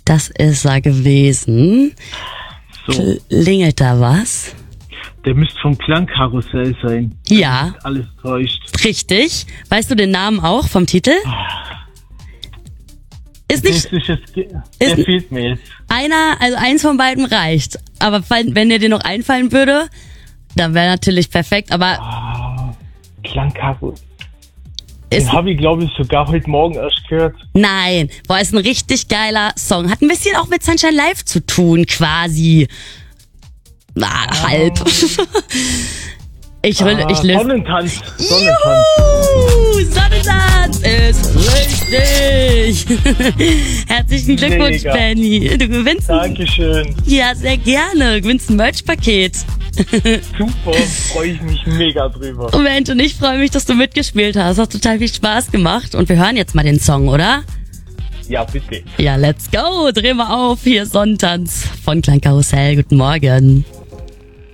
Das ist er gewesen. So, Klingelt da was? der müsste vom Klangkarussell sein. Ja, Alles täuscht. richtig. Weißt du den Namen auch vom Titel? Ist nicht Der fehlt mir jetzt. einer, also eins von beiden reicht. Aber wenn dir noch einfallen würde, dann wäre natürlich perfekt. Aber Klangkarussell. ist, Den habe ich, glaube ich, sogar heute Morgen erst gehört. nein, boah, ist ein richtig geiler Song. Hat ein bisschen auch mit Sunshine Live zu tun, quasi. Halb. Ich löse. Sonnentanz. Juhu, Sonnentanz ist richtig. Herzlichen Glückwunsch, Mega. Benny. Du gewinnst Dankeschön. Ja, sehr gerne. Du gewinnst ein Merch-Paket. Super, freue ich mich mega drüber. Mensch, und ich freue mich, dass du mitgespielt hast. Hat total viel Spaß gemacht. Und wir hören jetzt mal den Song, oder? Ja, bitte. Ja, let's go. Dreh mal auf. Hier Sonnentanz von Klangkarussell. Guten Morgen.